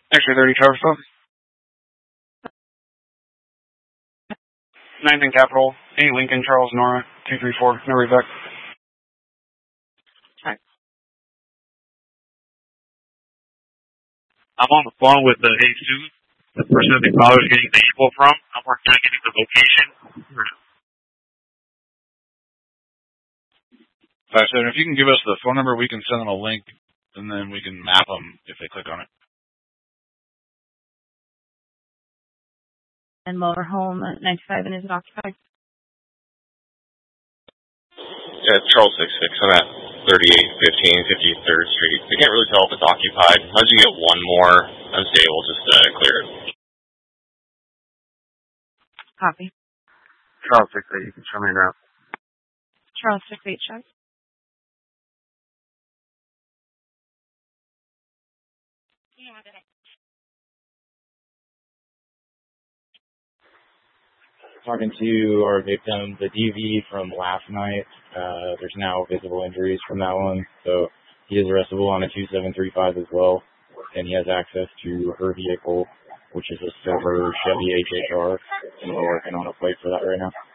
Actually, 30 Traverse Club. 9th and Capital, 8 Lincoln, Charles, Nora, 234, no reback. I'm on the phone with the Jesus, the person that the father is getting the info from. I'm working on getting the location. Alright, so if you can give us the phone number, we can send them a link, and then we can map them if they click on it. And motorhome at 95, and is it occupied? Yeah, it's Charles 66. I'm at 3815 53rd Street. I can't really tell if it's occupied. Once you get one more unstable, just clear it. Copy. Charles 68, you can show me around. Charles 68, check. Talking to our victim, the DV from last night. There's now visible injuries from that one, so he is arrestable on a 2735 as well, and he has access to her vehicle, which is a silver Chevy HHR, and we're working on a plate for that right now.